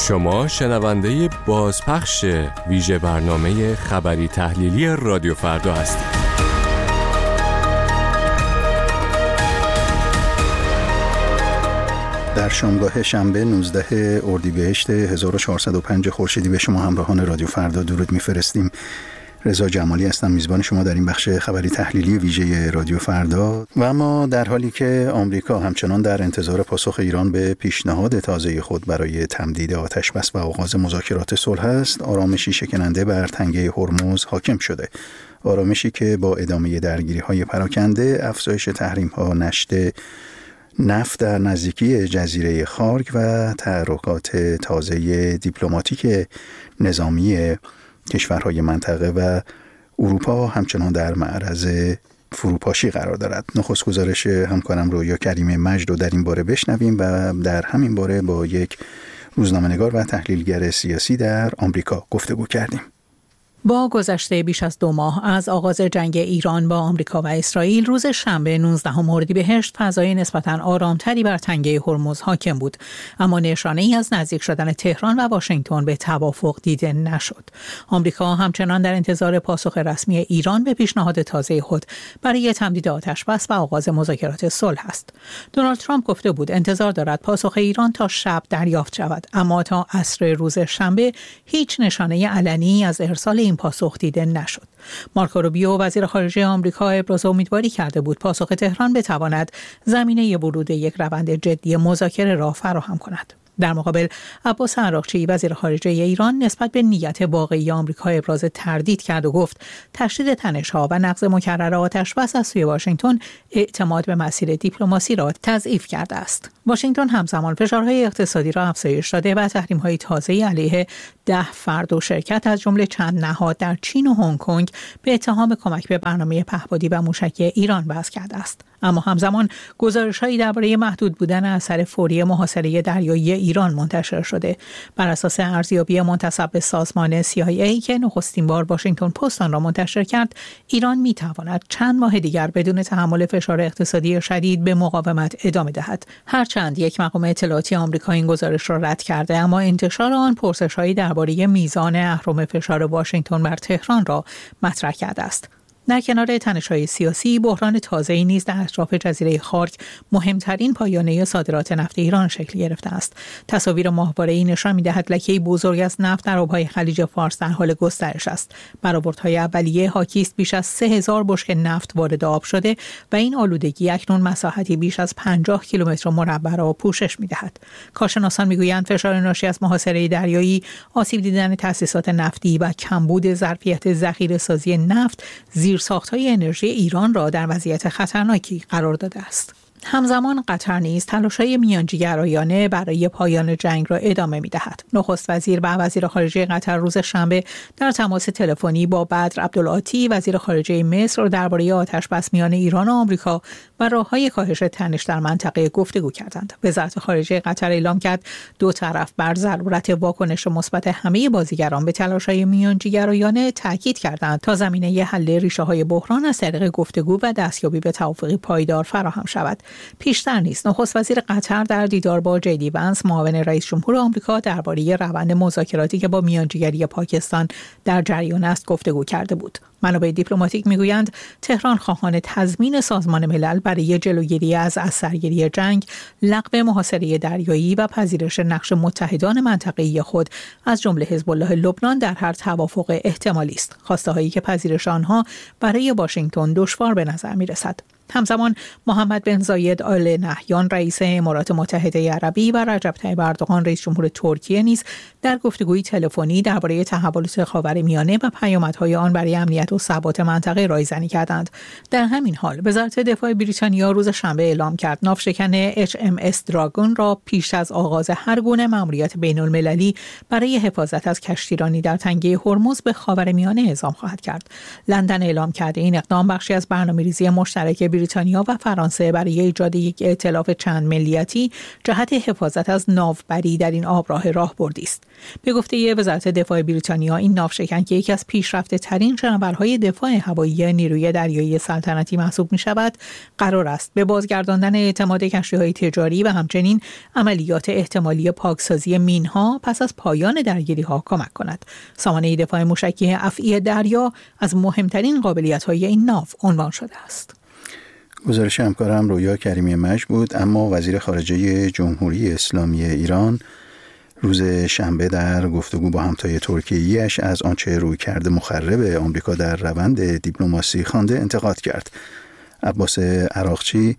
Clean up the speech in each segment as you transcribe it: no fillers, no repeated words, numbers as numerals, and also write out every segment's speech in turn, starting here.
شما شنونده بازپخش ویژه برنامه خبری تحلیلی رادیو فردا هستید. در شامگاه شنبه 19 اردیبهشت 1405 خورشیدی به شما همراهان رادیو فردا درود می‌فرستیم. رضا جمالی هستم، میزبان شما در این بخش خبری تحلیلی ویژه رادیو فردا. و اما در حالی که آمریکا همچنان در انتظار پاسخ ایران به پیشنهاد تازه خود برای تمدید آتش‌بس و آغاز مذاکرات صلح است، آرامشی شکننده بر تنگه هرمز حاکم شده. آرامشی که با ادامه درگیری‌های پراکنده، افزایش تحریم‌ها، نشت نفت در نزدیکی جزیره خارک و تحرکات تازه دیپلماتیک نظامی کشورهای منطقه و اروپا همچنان در معرض فروپاشی قرار دارد. نخست گزارش همکارم رویا کریم مجد رو در این باره بشنویم و در همین باره با یک روزنامه‌نگار و تحلیلگر سیاسی در آمریکا گفتگو کردیم. با گذشته بیش از 2 ماه از آغاز جنگ ایران با آمریکا و اسرائیل، روز شنبه 19 اردیبهشت فضای نسبتاً آرامتری بر تنگه هرمز حاکم بود، اما نشانه‌ای از نزدیک شدن تهران و واشنگتن به توافق دیده نشد. آمریکا همچنان در انتظار پاسخ رسمی ایران به پیشنهاد تازه خود برای تمدید آتش‌بس و آغاز مذاکرات صلح است. دونالد ترامپ گفته بود انتظار دارد پاسخ ایران تا شب دریافت شود، اما تا عصر روز شنبه هیچ نشانه علنی از ارسال این پاسخ دیده نشد. مارکو روبیو وزیر خارجه آمریکا ابراز امیدواری کرده بود پاسخ تهران بتواند زمینه ورود یک روند جدی مذاکره را فراهم کند. در مقابل عباس عراقچی وزیر خارجه ایران نسبت به نیت واقعی آمریکا ابراز تردید کرد و گفت تشدید تنش‌ها و نقض مکرر آتش‌بس از سوی واشنگتن اعتماد به مسیر دیپلماسی را تضعیف کرده است. واشنگتن همزمان فشارهای اقتصادی را افزایش داده و تحریم‌های تازه‌ای علیه 10 فرد و شرکت از جمله چند نهاد در چین و هنگ کنگ به اتهام کمک به برنامه پهپادی و موشکی ایران وضع کرده است. اما همزمان گزارش‌هایی درباره محدود بودن اثر فوری محاصره دریایی ایران منتشر شده. بر اساس ارزیابی منتسب به سازمان CIA که نخستین بار واشنگتن پست آن را منتشر کرد، ایران می‌تواند چند ماه دیگر بدون تحمل فشار اقتصادی شدید به مقاومت ادامه دهد. هرچند یک مقام اطلاعاتی آمریکا این گزارش را رد کرده، اما انتشار آن پرسش‌هایی درباره میزان اهرم فشار واشنگتن بر تهران را مطرح کرده است. در کنار تنش‌های سیاسی، بحران تازه‌ای نیز در اطراف جزیره خارک مهمترین پایانه صادرات نفت ایران شکل گرفته است. تصاویر ماهواره‌ای نشان می‌دهد لکه‌ای بزرگ از نفت در آب‌های خلیج فارس در حال گسترش است. برآوردهای اولیه حاکی است بیش از 3000 بشکه نفت وارد آب شده و این آلودگی اکنون مساحتی بیش از 50 کیلومتر مربع را پوشش می‌دهد. کارشناسان می‌گویند فشار ناشی از محاصره دریایی، آسیب دیدن تأسیسات نفتی و کمبود ظرفیت ذخیره‌سازی نفت زیرساخت‌های انرژی ایران را در وضعیت خطرناکی قرار داده است. همزمان قطر نیز تلاش‌های میانجیگرایانه برای پایان جنگ را ادامه می‌دهد. نخست وزیر و وزیر خارجه قطر روز شنبه در تماس تلفنی با بدر عبدالعاطی وزیر خارجه مصر درباره آتش‌بس میان ایران و آمریکا و راه‌های کاهش تنش در منطقه گفتگو کردند. وزارت خارجه قطر اعلام کرد دو طرف بر ضرورت واکنش مثبت همه بازیگران به تلاش‌های میانجیگرایانه تاکید کردند تا زمینه حل ریشه‌های بحران از طریق گفتگو و دستیابی به توافقی پایدار فراهم شود. پیشتر نیز نخست وزیر قطر در دیدار با جدی ونس معاون رئیس جمهور آمریکا درباره روند مذاکراتی که با میانجیگری پاکستان در جریان است گفتگو کرده بود. منابع دیپلماتیک میگویند تهران خواهان تضمین سازمان ملل برای جلوگیری از اثرگیری جنگ، لغو محاصره دریایی و پذیرش نقش متحدان منطقه‌ای خود از جمله حزب الله لبنان در هر توافق احتمالی است. خواسته‌هایی که پذیرش آنها برای واشنگتن دشوار به نظر می‌رسد. همزمان محمد بن زاید آل نهیان رئیس امارات متحده عربی و رجب طیب اردوغان رئیس جمهور ترکیه نیز در گفتگوی تلفنی درباره تحولات خاورمیانه و پیامدهای آن برای امنیت و ثبات منطقه رایزنی کردند. در همین حال وزارت دفاع بریتانیا روز شنبه اعلام کرد ناوشکن HMS دراگون را پیش از آغاز هر گونه مأموریت بین‌المللی برای حفاظت از کشتیرانی در تنگه هرمز به خاورمیانه اعزام خواهد کرد. لندن اعلام کرده این اقدام بخشی از برنامه‌ریزی مشترک بریتانیا و فرانسه برای ایجاد یک ائتلاف چند ملیتی جهت حفاظت از ناوبری در این آبراه راهبردی است. به گفته وزارت دفاع بریتانیا، این ناوشکن که یکی از پیشرفته ترین شناورهای دفاع هوایی نیروی دریایی سلطنتی محسوب می شود، قرار است به بازگرداندن اعتماد کشتی‌های تجاری و همچنین عملیات احتمالی پاکسازی مین‌ها پس از پایان درگیری‌ها کمک کند. سامانه دفاع موشکی افعی دریا از مهمترین قابلیت‌های این ناو عنوان شده است. گزارش همکارم رویا کریمی مجد بود. اما وزیر خارجه جمهوری اسلامی ایران روز شنبه در گفتگو با همتای ترکیه‌ایش از آنچه رویکرد مخرب آمریکا در روند دیپلماسی خوانده انتقاد کرد. عباس عراقچی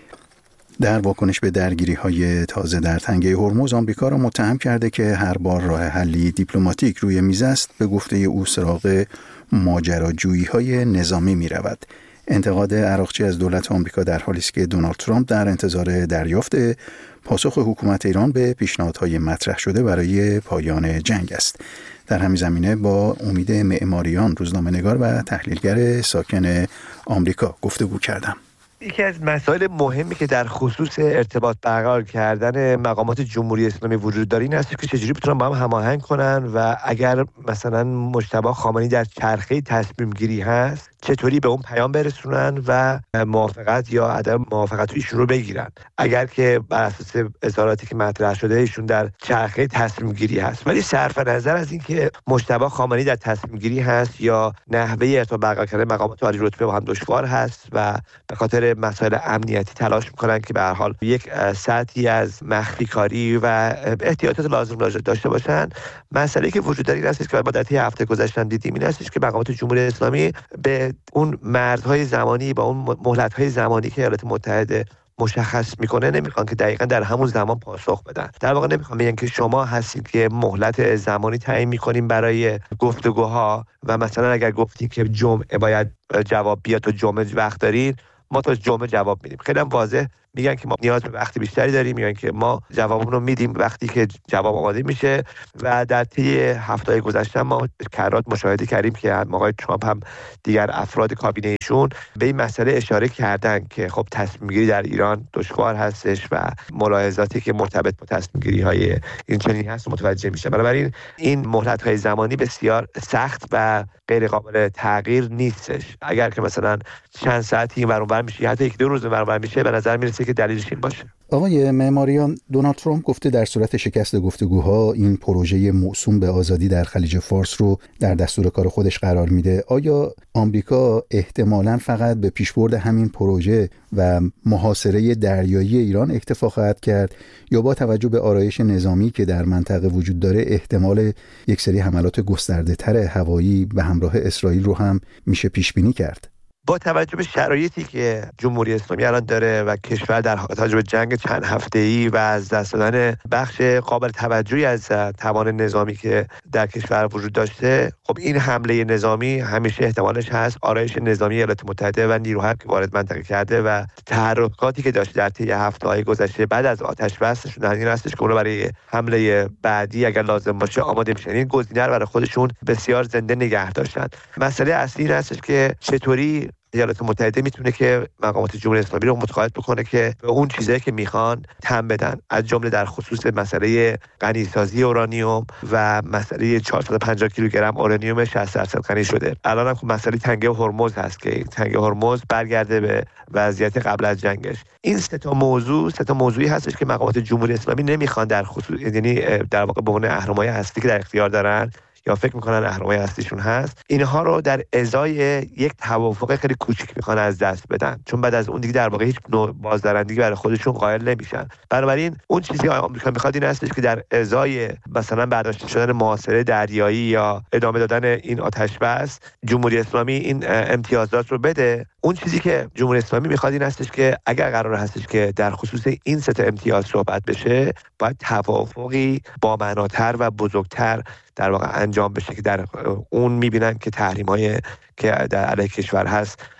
در واکنش به درگیری‌های تازه در تنگه هرمز آمریکا را متهم کرده که هر بار راه حلی دیپلماتیک روی میز است، به گفته او سراغ ماجراجویی‌های نظامی می‌رود. انتقاد عراقچی از دولت آمریکا در حالی است که دونالد ترامپ در انتظار دریافت پاسخ حکومت ایران به پیشنهادهای مطرح شده برای پایان جنگ است. در همین زمینه با امید معماریان، روزنامه‌نگار و تحلیلگر ساکن آمریکا گفتگو کردم. یکی از مسائل مهمی که در خصوص ارتباط برقرار کردن مقامات جمهوری اسلامی وجود داره این است که چجوری بتونن با هم هماهنگ کنن و اگر مثلا مجتبی خامنه‌ای در چرخه تصمیم گیری هست چطوری به اون پیام برسونن و موافقت یا عدم موافقت ایشون رو بگیرن. اگر که بر اساس اظهاراتی که مطرح شده ایشون در چرخه تصمیم گیری هست، ولی صرف نظر از این که مجتبی خامنه‌ای در تصمیم گیری هست یا نحوه ارتباط برقرار کردن مقامات عالی رتبه با هم دشوار هست و به خاطر مسائل امنیتی تلاش میکنن که به هر حال یک سطحی از مخفی کاری و احتیاطات لازم داشته باشن، مسئله که وجود داره این است که بعد از هفته گذشته دیدیم این است که مقامات جمهوری اسلامی به اون مرزهای زمانی با اون مهلت‌های زمانی که ایالات متحده مشخص میکنه نمیخوان که دقیقاً در همون زمان پاسخ بدن. در واقع نمیخوان بگن که شما هستید که مهلت زمانی تعیین میکنیم برای گفتگوها و مثلا اگر گفتید که جمعه باید جواب بیاد تو جمعه وقت دارین، ما تا جمعه جواب میدیم. خیلی هم واضح میگن که ما نیاز به وقت بیشتری داریم، میگن که ما جوابمون رو میدیم وقتی که جواب آماده میشه. و در طی هفته‌های گذشته ما کرات مشاهده کردیم که آقای ترامپ هم دیگر افراد کابینه ایشون به این مسئله اشاره کردن که خب تصمیم گیری در ایران دشوار هستش و ملاحظاتی که مرتبط با تصمیم گیری های این چنین هست متوجه میشه. بنابراین این مهلت‌های زمانی بسیار سخت و غیر قابل تغییر نیستش. اگر که مثلا چند ساعتی این ور اون ور میشه، حتی یک دو روز این ور اون ور میشه، به نظر میرسه که دلیلش این باشه. آقای معماریان، دونالد ترامپ گفته در صورت شکست گفتگوها این پروژه موسوم به آزادی در خلیج فارس رو در دستور کار خودش قرار میده. آیا آمریکا احتمالاً فقط به پیشبرد همین پروژه و محاصره دریایی ایران اکتفا خواهد کرد یا با توجه به آرایش نظامی که در منطقه وجود داره احتمال یک سری حملات گسترده‌تر هوایی به همراه اسرائیل رو هم میشه پیش بینی کرد؟ با توجه به شرایطی که جمهوری اسلامی الان داره و کشور در حال جنگ چند هفته‌ای و از دست دادن بخش قابل توجهی از توان نظامی که در کشور وجود داشته، خب این حمله نظامی همیشه احتمالش هست. آرایش نظامی ایالات متحده و نیروهایی که وارد منطقه کرده و تحرکاتی که داشته در طی هفته‌های گذشته بعد از آتش بسشون در این هستش که اون برای حمله بعدی اگر لازم باشه آماده میشن. این گزینه رو برای خودشون بسیار زنده نگه داشتن. مسئله اصلی این هستش که چطوری ایالات متحده میتونه که مقامات جمهوری اسلامی رو متقاعد بکنه که به اون چیزایی که میخوان تم بدن، از جمله در خصوص مسئله غنیسازی اورانیوم و مسئله 450 کیلوگرم اورانیوم 60% غنی شده. الان هم مسئله تنگه هرمز هست که تنگه هرمز برگرده به وضعیت قبل از جنگش. این سه تا موضوعی هستش که مقامات جمهوری اسلامی نمیخوان در خصوص، یعنی در واقع به عنوان اهرم‌های هستی که در اختیار دارن یا فکر میکنن اهرم‌های هستیشون هست، اینها رو در ازای یک توافق خیلی کوچیک میخوان از دست بدن، چون بعد از اون دیگه در واقع هیچ نوع بازدارندگی برای خودشون قائل نمیشن. بنابراین اون چیزی که آمریکا میخواد این هستش که در ازای مثلا برداشته شدن محاصره دریایی یا ادامه دادن این آتش بس، جمهوری اسلامی این امتیازات رو بده. اون چیزی که جمهوری اسلامی میخواد این هستش که اگر قرار هستش که در خصوص این سه تا امتیاز صحبت بشه، باید توافقی با معناتر و بزرگتر در واقع انجام بشه که در اون میبینن که تحریم‌های که در علیه کشور هست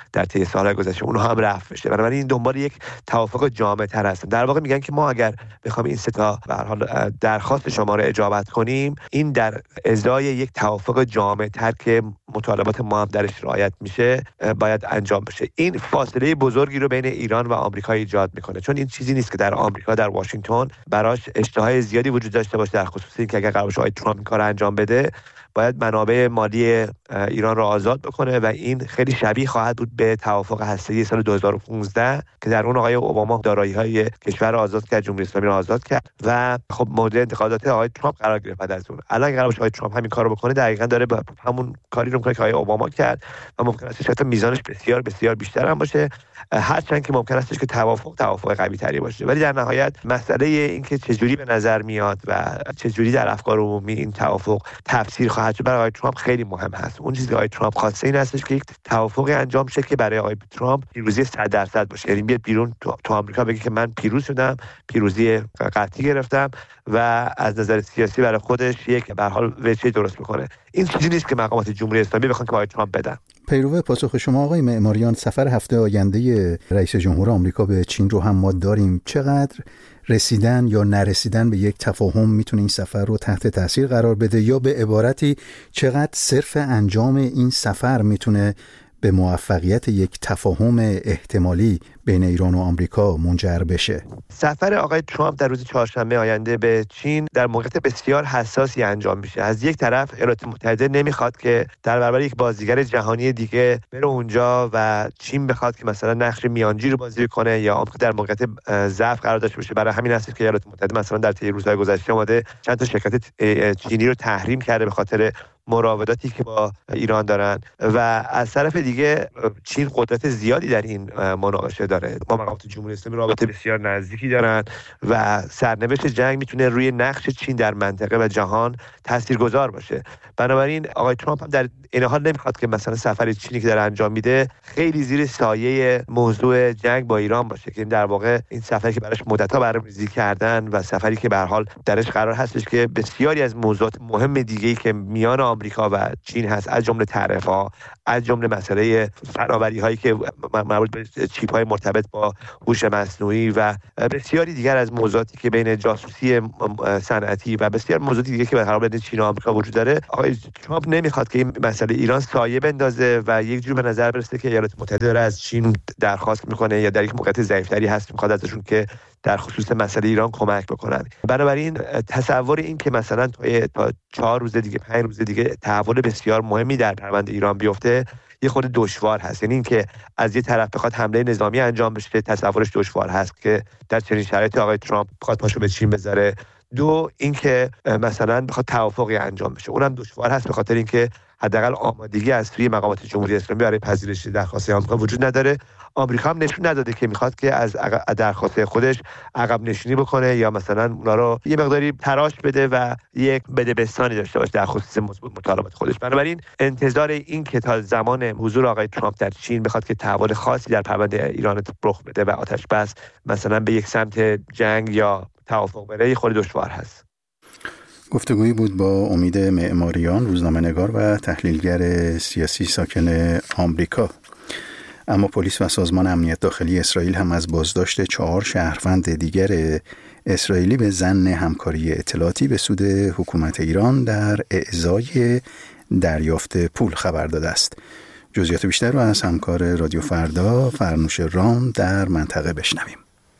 در طی سال‌های گذشته اونها هم رفع بشه. بنابراین این دنبال یک توافق جامع‌تر هستن. در واقع میگن که ما اگر بخوام این سه تا به هر حال درخواست شما رو اجابت کنیم، این در ازای یک توافق جامع‌تر که مطالبات ما هم درش رعایت میشه باید انجام بشه. این فاصله بزرگی رو بین ایران و آمریکا ایجاد میکنه، چون این چیزی نیست که در آمریکا در واشنگتن براش اشتهای زیادی وجود داشته باشه، در خصوص اینکه اگر قرار باشه ترامپ این کارو انجام بده باید منابع مالی ایران را آزاد بکنه و این خیلی شبیه خواهد بود به توافق هسته‌ای سال 2015 که در اون آقای اوباما دارایی‌های کشور را آزاد کرد، جمهوری اسلامی را آزاد کرد و خب مورد انتقادات آقای ترامپ قرار گرفت. بعد از اون الان قرار باشه آقای ترامپ همین کارو بکنه، دقیقاً داره همون کاری رو می‌کنه که آقای اوباما کرد و ممکن است که میزانش بسیار بسیار بیشتر هم باشه، هرچند که ممکن است که توافق قوی‌تری باشه. ولی در نهایت مسئله این که چجوری به نظر میاد و چجوری در افکار عمومی این توافق تفسیر خواهد شد برای آقای ترامپ خیلی مهم هست. اون چیزی که آقای ترامپ خواسته این هستش که یک توافقی انجام شه که برای آقای ترامپ پیروزی 100% باشه، یعنی بیاد بیرون تو آمریکا بگه که من پیروز شدم، پیروزی قطعی گرفتم و از نظر سیاسی برای خودش یک به هر حال وجهی درست بکنه. این چیزی نیست که مقامات جمهوری اسلامی بخوان که آقای ترامپ بدن. پیرو پاسخ شما آقای معماریان، سفر هفته آینده رئیس جمهور آمریکا به چین رو هم ما داریم. چقدر رسیدن یا نرسیدن به یک تفاهم میتونه این سفر رو تحت تاثیر قرار بده، یا به عبارتی چقدر صرف انجام این سفر میتونه به موفقیت یک تفاهم احتمالی بین ایران و آمریکا منجر بشه؟ سفر آقای ترامپ در روز چهارشنبه آینده به چین در موقعیت بسیار حساسی انجام میشه. از یک طرف ایالات متحده نمیخواد که در برابر یک بازیگر جهانی دیگه بره اونجا و چین بخواد که مثلا نقش میانجی رو بازی کنه یا آمریکا در موقعیت ضعف قرار داشته باشه. برای همین هست که ایالات متحده مثلا در طی روزهای گذشته اومده چند تا شرکت چینی رو تحریم کرده به خاطر مراوداتی که با ایران دارن و از طرف دیگه چین قدرت زیادی در این مناقشه داره. با مقامات جمهوری اسلامی رابطه بسیار نزدیکی دارن و سرنوشت جنگ میتونه روی نقش چین در منطقه و جهان تاثیرگذار باشه. بنابراین آقای ترامپ هم در این حال نمیخواد که مثلا سفر چینی که داره انجام میده خیلی زیر سایه موضوع جنگ با ایران باشه، که در واقع این سفری که براش مدت‌ها برنامه‌ریزی کردن و سفری که به هر حال درش قرار هستش که بسیاری از موضوعات مهم دیگه‌ای که میان آمریکا و چین هست، از جمله تعرفه‌ها، از جمله مسئله فناوری‌هایی که مربوط به چیپ‌های مرتبط با هوش مصنوعی و بسیاری دیگر از موضوعاتی که بین جاسوسی صنعتی و بسیار موضوعاتی دیگه که به هر حال بین چین و آمریکا وجود داره، آقای ترامپ نمیخواد که این مسئله ایران سایه بندازه و یک جور به نظر برسه که ایالات متحده داره از چین درخواست میکنه یا در یک موقعیت ضعیف‌تری هست میخواد ازشون که در خصوص مسئله ایران کمک بکنن. بنابراین تصور این که مثلا تا 4 روز دیگه 5 روز دیگه تحول بسیار مهمی در پرونده ایران بیفته یه خود دشوار هست. یعنی اینکه از یه طرف بخواد حمله نظامی انجام بشه تصورش دشوار هست که در چنین شرایطی آقای ترامپ بخواد پاشو به چین بذاره. دو اینکه مثلا بخواد توافقی انجام بشه اونم دشوار هست، به خاطر اینکه حداقل آمادگی از سوی مقامات جمهوری اسلامی برای پذیرش درخواست آمریکا وجود نداره. آمریکا هم نشون نداده که میخواد که از درخواست خودش عقب نشینی بکنه یا مثلا اونا رو یه مقداری تراش بده و یک بدبستانی داشته باشه در خصوص مطالبات خودش. بنابراین انتظار این که تا زمان حضور آقای ترامپ در چین بخواد که تحول خاصی در پرونده ایران رخ بده و آتش بس مثلا به یک سمت جنگ یا توافق بره خیلی دشوار هست. گفتگویی بود با امید معماریان، روزنامه‌نگار و تحلیلگر سیاسی ساکن آمریکا. اما پلیس و سازمان امنیت داخلی اسرائیل هم از بازداشت 4 شهروند دیگر اسرائیلی به ظن همکاری اطلاعاتی به سود حکومت ایران در اعضای دریافت پول خبر داده است. جزئیات بیشتر رو از همکار رادیو فردا فرنوش رام در منطقه بشنویم.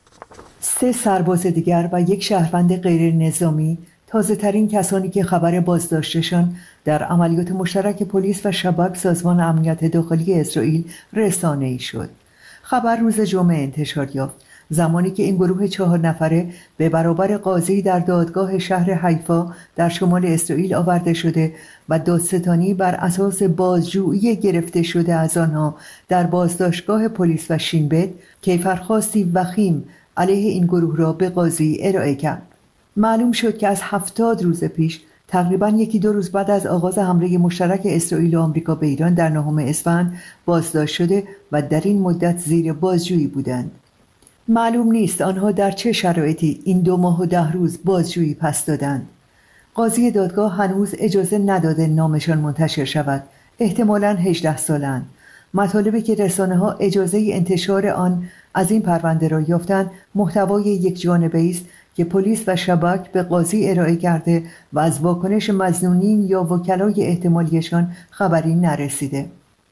3 سرباز دیگر و 1 شهروند غیر نظامی تازه ترین کسانی که خبر بازداشتشان در عملیات مشترک پلیس و شباک سازمان امنیت داخلی اسرائیل رسانه‌ای شد. خبر روز جمعه انتشار یافت، زمانی که این گروه 4 نفره به برابر قاضی در دادگاه شهر حیفا در شمال اسرائیل آورده شده و دادستانی بر اساس بازجویی گرفته شده از آنها در بازداشتگاه پلیس و شینبت کیفرخواستی وخیم علیه این گروه را به قاضی ارائه کرد. معلوم شد که از 70 روز پیش، تقریباً 1-2 روز بعد از آغاز حمله مشترک اسرائیل و آمریکا به ایران در 9 اسفند بازداشت شده و در این مدت زیر بازجویی بودند. معلوم نیست آنها در چه شرایطی این 2 ماه و 10 روز بازجویی پس دادند. قاضی دادگاه هنوز اجازه نداده نامشان منتشر شود. احتمالاً 18 سالند. مطالبی که رسانه‌ها اجازه انتشار آن از این پرونده را یافتند محتوای یک جانبه است که پلیس و شباک به قاضی ارائه کرده و از واکنش مظنونین یا وکلای احتمالیشان خبری نرسیده.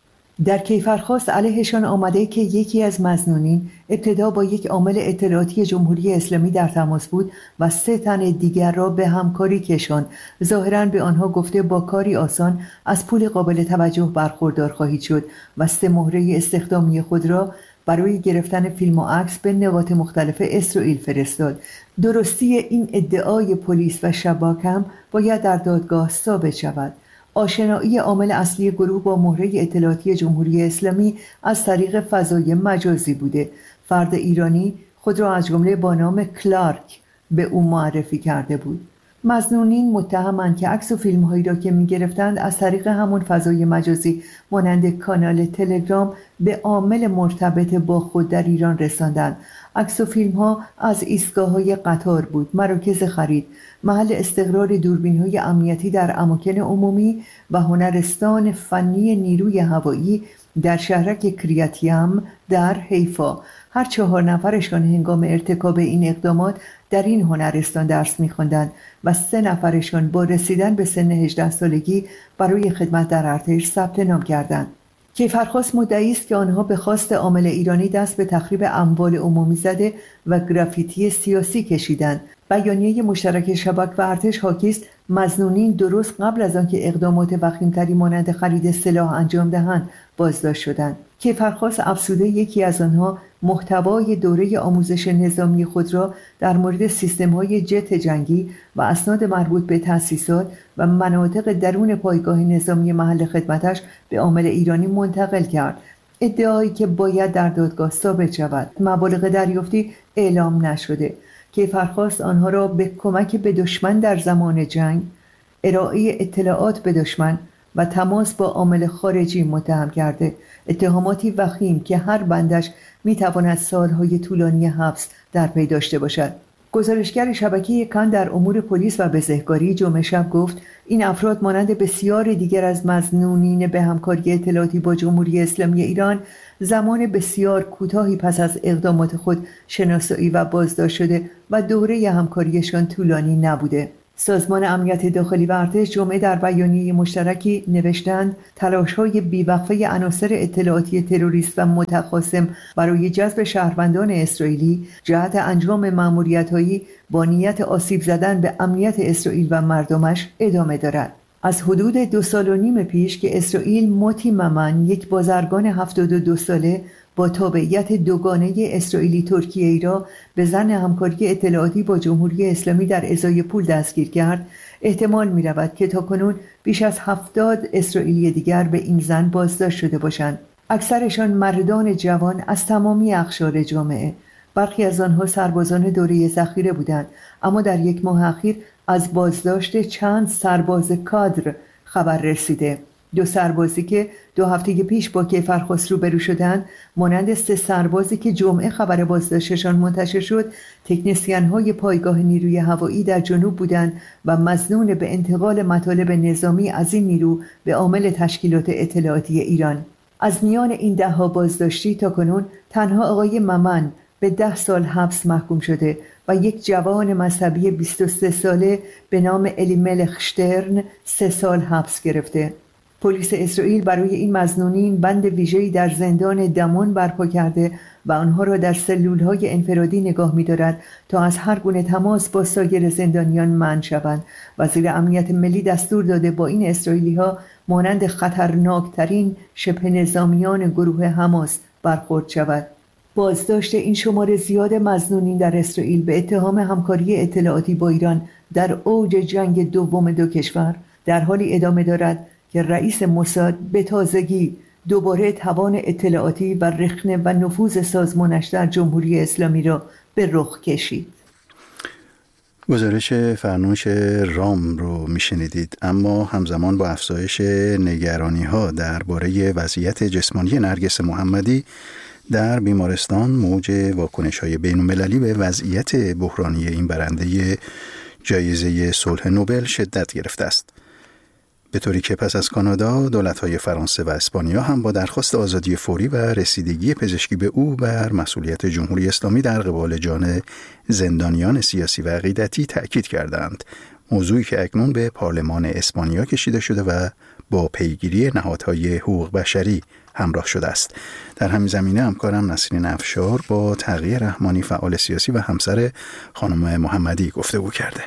در کیفرخواست علیهشان آمده که یکی از مظنونین ابتدا با یک عامل اطلاعاتی جمهوری اسلامی در تماس بود و 3 تن دیگر را به همکاری کشاند. ظاهراً به آنها گفته با کاری آسان از پول قابل توجه برخوردار خواهید شد و 3 مهره استخدامی خود را برای گرفتن فیلم و عکس به نقاط مختلف اسرائیل فرستاد. درستی این ادعای پلیس و شباک هم باید در دادگاه ثابت شود. آشنایی عامل اصلی گروه با مهره اطلاعاتی جمهوری اسلامی از طریق فضای مجازی بوده. فرد ایرانی خود را از جمله با نام کلارک به او معرفی کرده بود. مظنونین متهمند که عکس و فیلم‌هایی را که می‌گرفتند از طریق همون فضای مجازی مانند کانال تلگرام به عامل مرتبط با خود در ایران رساندند. عکس و فیلم‌ها از ایستگاه‌های قطار بود، مراکز خرید، محل استقرار دوربین‌های امنیتی در اماکن عمومی و هنرستان فنی نیروی هوایی در شهرک کریاتیم در حیفا. هر 4 نفرشان هنگام ارتکاب این اقدامات در این هنرستان درس می‌خواندند و 3 نفرشان با رسیدن به سن 18 سالگی برای خدمت در ارتش ثبت نام کردند. کیفرخواست مدعی است که آنها به خواست عامل ایرانی دست به تخریب اموال عمومی زده و گرافیتی سیاسی کشیدند. بیانیه مشترک شباک و ارتش حاکی است مظنونین درست قبل از آنکه اقدامات وخیم‌تری مانند خرید سلاح انجام دهند بازداشت شدند. کیفرخواست افزوده یکی از آنها محتوای دوره آموزش نظامی خود را در مورد سیستم‌های جت جنگی و اسناد مربوط به تأسیسات و مناطق درون پایگاه نظامی محل خدمتش به عامل ایرانی منتقل کرد. ادعایی که باید در دادگاه ثابت شود. مبالغ دریافتی اعلام نشده. کیفرخواست آنها را به کمک به دشمن در زمان جنگ، ارائه اطلاعات به دشمن و تماس با عامل خارجی متهم کرده. اتهاماتی وخیم که هر بندش میتواند سالهای طولانی حبس در پی داشته باشد. گزارشگر شبکه کان در امور پلیس و بزهکاری جمعه شب گفت این افراد مانند بسیار دیگر از مظنونین به همکاری اطلاعاتی با جمهوری اسلامی ایران زمان بسیار کوتاهی پس از اقدامات خود شناسایی و بازداشت شده و دوره همکاریشان طولانی نبوده. سازمان امنیت داخلی و ارتش جمعه در بیانیه مشترکی نوشتند تلاش‌های بی‌وقفه عناصر اطلاعاتی تروریست و متخاصم برای جذب شهروندان اسرائیلی جهت انجام مأموریت‌هایی با نیت آسیب زدن به امنیت اسرائیل و مردمش ادامه دارد. از حدود 2.5 سال پیش که اسرائیل موتی ممن، یک بازرگان 72 ساله با تابعیت دوگانه اسرائیلی ترکیه‌ای را به ظن همکاری اطلاعاتی با جمهوری اسلامی در ازای پول دستگیر کرد، احتمال می‌رود که تاکنون بیش از 70 اسرائیلی دیگر به این ظن بازداشت شده باشند. اکثرشان مردان جوان از تمامی اقشار جامعه. برخی از آنها سربازان دوره ذخیره بودند، اما در 1 ماه اخیر از بازداشت چند سرباز کادر خبر رسیده. 2 سربازی که 2 هفته پیش با کیفرخواست روبرو شدند، مانند 3 سربازی که جمعه خبر بازداشتشان منتشر شد، تکنسین‌های پایگاه نیروی هوایی در جنوب بودند و مظنون به انتقال مطالب نظامی از این نیرو به عامل تشکیلات اطلاعاتی ایران. از میان این 10 بازداشتی تاکنون تنها آقای ممن به 10 سال حبس محکوم شده و یک جوان مذهبی 23 ساله به نام الیملخ شترن 3 سال حبس گرفته. پلیس اسرائیل برای این مظنونین بند ویژه‌ای در زندان دمون برپا کرده و آنها را در سلول‌های انفرادی نگاه می‌دارد تا از هر گونه تماس با سایر زندانیان منع شوند. وزیر امنیت ملی دستور داده با این اسرائیلی‌ها مانند خطرناکترین شبه نظامیان گروه حماس برخورد شود. بازداشت این شمار زیاد مظنونین در اسرائیل به اتهام همکاری اطلاعاتی با ایران در اوج جنگ دوم 2 کشور در حالی ادامه دارد که رئیس موساد به تازگی دوباره توان اطلاعاتی و رخنه و نفوذ سازمانش در جمهوری اسلامی را به رخ کشید. گزارش فرنوش رام رو میشنیدید. اما همزمان با افزایش نگرانی‌ها درباره وضعیت جسمانی نرگس محمدی در بیمارستان، موج واکنش‌های بین‌المللی به وضعیت بحرانی این برنده جایزه صلح نوبل شدت گرفته است. به طوری که پس از کانادا دولت‌های فرانسه و اسپانیا هم با درخواست آزادی فوری و رسیدگی پزشکی به او بر مسئولیت جمهوری اسلامی در قبال جان زندانیان سیاسی و عقیدتی تأکید کردند، موضوعی که اکنون به پارلمان اسپانیا کشیده شده و با پیگیری نهادهای حقوق بشری همراه شده است. در همین زمینه همکارم نسرین افشار با تقی رحمانی فعال سیاسی و همسر خانم محمدی گفتگو کرده.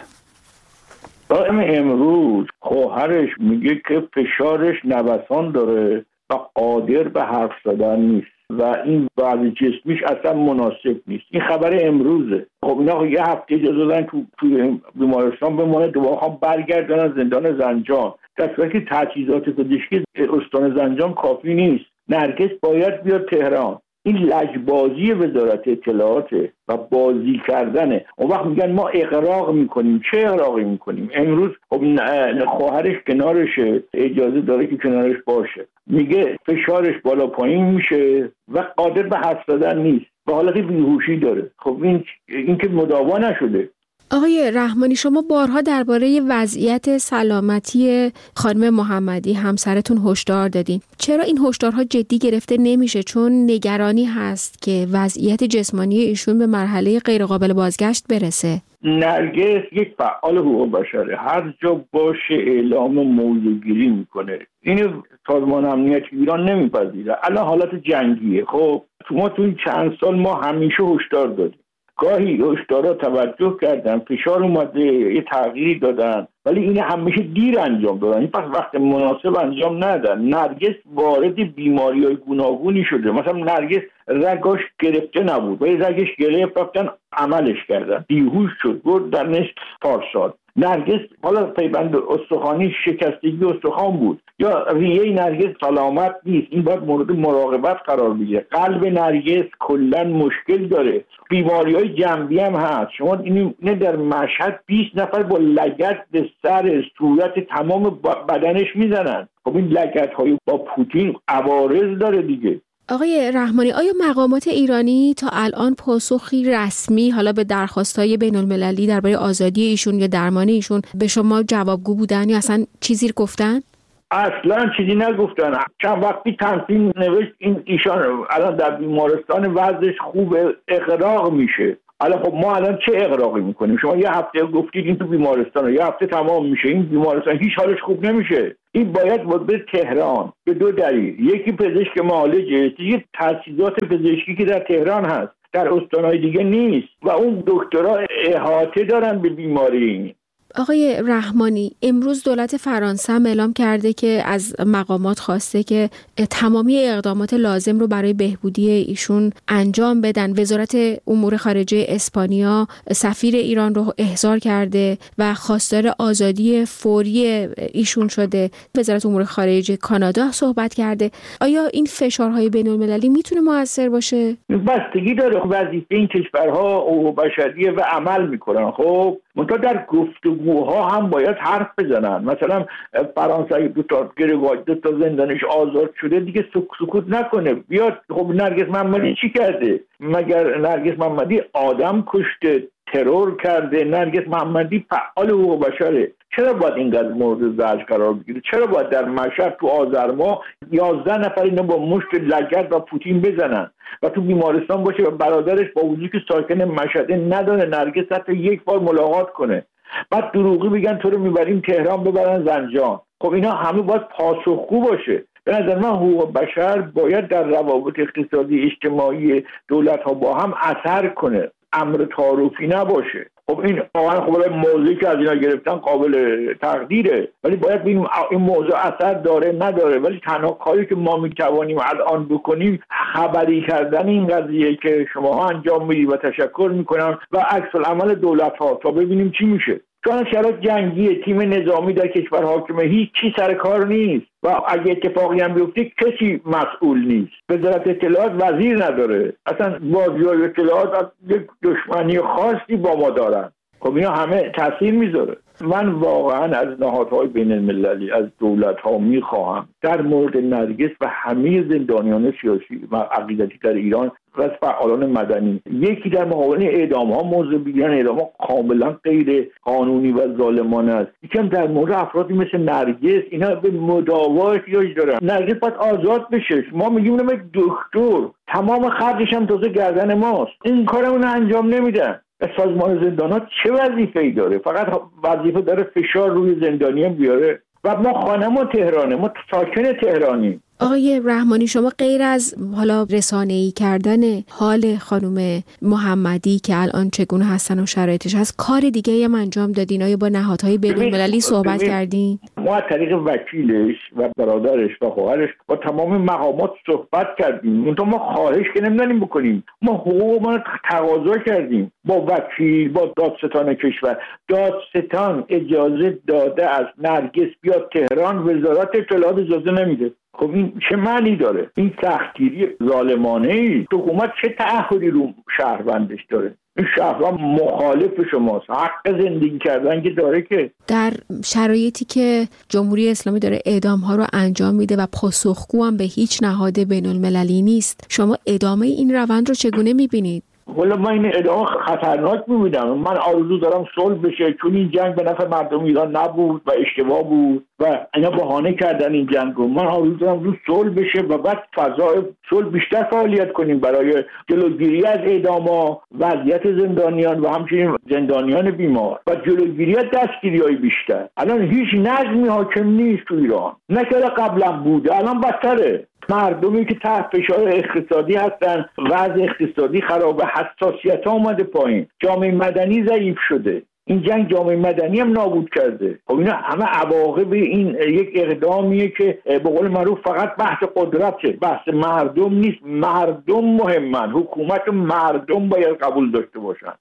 امروز خواهرش میگه که فشارش نوسان داره و قادر به حرف زدن نیست و این وضع جسمیش اصلا مناسب نیست. این خبر امروزه. خب اینا یه هفته اجازه دادن تو بیمارستان بمونه، دوباره برگردن زندان زنجان، در صورتی که تجهیزات پزشکی استان زنجان کافی نیست. نرگس باید بیاد تهران. این لجبازی وزارت اطلاعاته و بازی کردنه. اون وقت میگن ما اغراق میکنیم. چه اغراقی میکنیم؟ امروز خب خواهرش کنارشه، اجازه داره که کنارش باشه، میگه فشارش بالا پایین میشه و قادر به حرف زدن نیست و حالت بیهوشی داره. خب این که مداوا نشده. آقای رحمانی، شما بارها درباره وضعیت سلامتی خانم محمدی همسرتون هشدار دادین. چرا این هشدارها جدی گرفته نمیشه؟ چون نگرانی هست که وضعیت جسمانی ایشون به مرحله غیرقابل بازگشت برسه. نرگس یک فعال حقوق بشره، هر جا باشه اعلام موضوعگیری میکنه. اینو سازمان امنیت ایران نمیپذیره. الان حالت جنگیه. خب ما تو این چند سال ما همیشه هشدار دادیم، گاهی هشدارا توجه کردن، فشار اومده، یه تغییری دادن، ولی این همیشه دیر انجام دادن. پس وقت مناسب انجام ندادن. نرگس وارد بیماری‌های گوناگونی شده. مثلا نرگس رگاش گرفته نبود، ولی رگش گرفت، رفتن عملش کردن، بیهوش شد، برد در نشت پارسال. نرگس حالا پیوند استخوانی، شکستگی استخوان بود، یا ریه نرگس سلامت نیست، این باید مورد مراقبت قرار بگیره. قلب نرگس کلا مشکل داره، بیماری‌های جنبی هم هست. شما این در مشهد 20 نفر با لگد به سر، صورت، تمام بدنش میزنن. خب این لگدهای با پوتین عوارض داره دیگه. آقای رحمانی، آیا مقامات ایرانی تا الان پاسخی رسمی حالا به درخواست‌های بین‌المللی درباره آزادی ایشون یا درمان ایشون به شما جوابگو بودن یا اصلا چیزی گفتن؟ اصلا چیزی نگفتن. چند وقتی تنظیم نوشت ایشان الان در بیمارستان وضعش خوبه، اغراق میشه. الان خب ما الان چه اغراقی میکنیم؟ شما یه هفته گفتید این تو بیمارستانه، یه هفته تمام میشه این بیمارستان هیچ حالش خوب نمیشه. این باید به تهران به دو دلیل، یکی پزشک معالجه، یه تجهیزات پزشکی که در تهران هست، در استانهای دیگه نیست و اون دکترها احاطه دارن به بیماری. آقای رحمانی، امروز دولت فرانسه هم اعلام کرده که از مقامات خواسته که تمامی اقدامات لازم رو برای بهبودی ایشون انجام بدن. وزارت امور خارجه اسپانیا سفیر ایران رو احضار کرده و خواستار آزادی فوری ایشون شده. وزارت امور خارجه کانادا صحبت کرده. آیا این فشارهای بین‌المللی میتونه مؤثر باشه؟ بستگی داره. وظیفه این کشورها حقوق بشریه و عمل میکنن. خب منتها در گفتگوها هم باید حرف بزنن. مثلا فرانسه دو تا زندانش آزاد شده دیگه سکوت نکنه، بیاد. خب نرگس محمدی چی کرده؟ مگر نرگس محمدی آدم کشته، ترور کرده؟ نرگس محمدی فعال حقوق بشره. چرا باید اینقدر مورد زجر قرار بگیره؟ چرا باید در مشهد تو آذر ماه 11 نفر اینو با مشت لگد و پوتین بزنن و تو بیمارستان باشه و برادرش با وجودی که ساکن مشهد نداره نرگس حتی یک بار ملاقات کنه؟ بعد دروغی بگن تو رو میبریم تهران ببرن زنجان. خب اینا همه باید پاسخگو باشه. به نظر من حقوق بشر باید در روابط اقتصادی اجتماعی دولت ها با هم اثر کنه، امر تعارفی نباشه. خب این واقعا خب موضوعی که از اینا گرفتن قابل تقدیره، ولی باید ببینیم این موضوع اثر داره نداره. ولی تنها کاری که ما میتوانیم الان بکنیم خبری کردن این قضیه که شماها انجام میدید و تشکر میکنم و عکس العمل دولت ها تا ببینیم چی میشه. چون شرایط جنگیه، تیم نظامی در کشور حاکمه، هیچ چی سر کار نیست و اگه اتفاقی هم بیفته کسی مسئول نیست. وزارت اطلاعات وزیر نداره، اصلا بازیای اطلاعات یک دشمنی خاصی با ما دارن. خب اینا همه تاثیر میذاره. من واقعا از نهادهای بین المللی، از دولت‌ها میخواهم در مورد نرگس و همه زندانیان سیاسی و عقیدتی در ایران و از فعالان مدنی یکی در مقابل اعدام‌ها موضع بگیرن. اعدام‌ها کاملا غیر قانونی و ظالمانه است. یکم در مورد افرادی مثل نرگس، اینا به مداوا احتیاج دارن. نرگس باید آزاد بشه. ما میگیم اونم دکتر، تمام خرجش هم تازه گردن ماست. این کارمون انجام نمیدن. سازمان زندانات چه وظیفه‌ای داره؟ فقط وظیفه داره فشار روی زندانیان بیاره. و ما خانمون تهرانه، ما ساکن تهرانیم. آقای رحمانی، شما غیر از حالا رسانه‌ای کردن حال خانم محمدی که الان چگونه هستن و شرایطش هست، کار دیگه هم انجام دادین؟ آیا با نهادهای بین‌المللی صحبت کردین؟ ما از طریق وکیلش و برادرش و خواهرش با تمام مقامات صحبت کردیم. منتها ما خواهش که نمی‌دونیم بکنیم. ما حقوق ما تقاضا کردیم با وکیل، با دادستان کشور. دادستان اجازه داده از نرگس بیاد تهران، وزارت اطلاعات اجازه نمیده. خب این چه معنی داره؟ این سختگیری ظالمانه ای. حکومت چه تعهدی رو شهروندش داره؟ این شهروند مخالف شماست، حق زندگی کردن که داره. که در شرایطی که جمهوری اسلامی داره اعدام ها رو انجام میده و پاسخگو هم به هیچ نهاد بین المللی نیست، شما ادامه این روند رو چگونه میبینید؟ والا من این ادامه خطرناک می‌بینم. من آرزو دارم صلح بشه، چون این جنگ به نفع مردم ایران نبود و اشتباه بود و اینا بهانه کردن این جنگ رو. من آرزو دارم رو صلح بشه و بعد فضای صلح بیشتر فعالیت کنیم برای جلوگیری از اعدام‌ها، وضعیت زندانیان و همچنین زندانیان بیمار و جلوگیری از دستگیری‌های بیشتر. الان هیچ نظمی حاکم نیست تو ایران، نه که قبلا بوده، الان بدتره. مردمی که تحت فشار اقتصادی هستن، وضع اقتصادی خرابه، حساسیت ها اومده پایین، جامعه مدنی ضعیف شده. این جنگ جامعه مدنی هم نابود کرده. خب اینا همه عواقب این یک اقدامیه که به قول معروف فقط بحث قدرته، بحث مردم نیست. مردم مهمن، حکومت مردم باید قبول داشته باشن.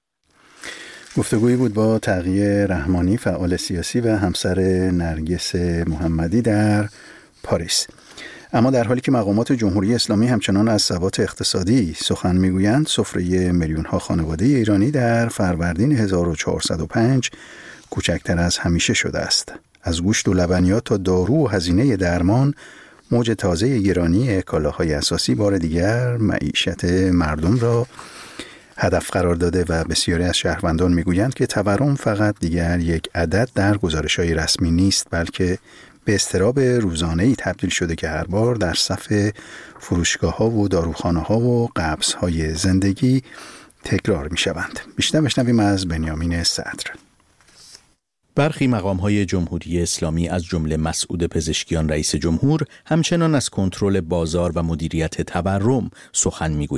گفتگویی بود با تقی رحمانی، فعال سیاسی و همسر نرگس محمدی در پاریس. اما در حالی که مقامات جمهوری اسلامی همچنان از ثبات اقتصادی سخن میگویند، سفره میلیون‌ها خانواده ایرانی در فروردین 1405 کوچکتر از همیشه شده است. از گوشت و لبنیات تا دارو و هزینه درمان، موج تازه گرانی کالاهای اساسی بار دیگر معیشت مردم را هدف قرار داده و بسیاری از شهروندان میگویند که تورم فقط دیگر یک عدد در گزارش‌های رسمی نیست، بلکه به اضطراب روزانه‌ای تبدیل شده که هر بار در صف فروشگاه‌ها و داروخانه‌ها و قبض‌های زندگی تکرار می‌شوند. بیشتر بشنویم از بنیامین صدر. برخی مقام‌های جمهوری اسلامی از جمله مسعود پزشکیان رئیس جمهور همچنان از کنترل بازار و مدیریت تورم سخن می‌گویند.